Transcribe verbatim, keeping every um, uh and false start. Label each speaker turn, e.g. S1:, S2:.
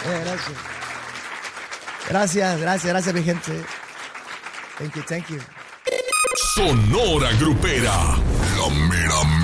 S1: Eh, gracias. Gracias, gracias, gracias, mi gente. Thank you, thank you.
S2: Sonora Grupera. La mera